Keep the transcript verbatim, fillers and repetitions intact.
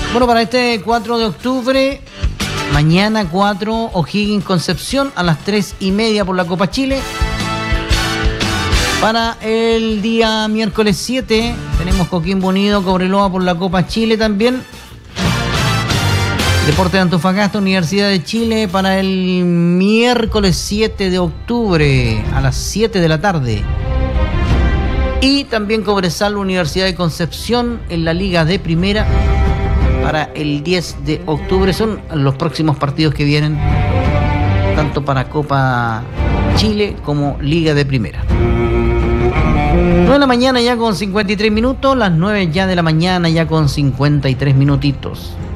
Bueno, para este cuatro de octubre, mañana cuatro, O'Higgins Concepción a las tres y media por la Copa Chile. Para el día miércoles siete, tenemos Coquimbo Unido, Cobreloa por la Copa Chile también. Deportes de Antofagasta, Universidad de Chile para el miércoles siete de octubre a las siete de la tarde. Y también Cobresal, Universidad de Concepción en la Liga de Primera para el diez de octubre. Son los próximos partidos que vienen, tanto para Copa Chile como Liga de Primera. nueve de la mañana ya con cincuenta y tres minutos, las nueve ya de la mañana ya con cincuenta y tres minutitos.